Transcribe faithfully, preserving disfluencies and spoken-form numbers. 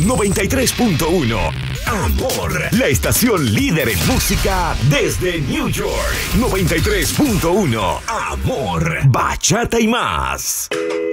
noventa y tres punto uno. Amor, la estación líder en música desde New York. noventa y tres punto uno. Amor, bachata y más.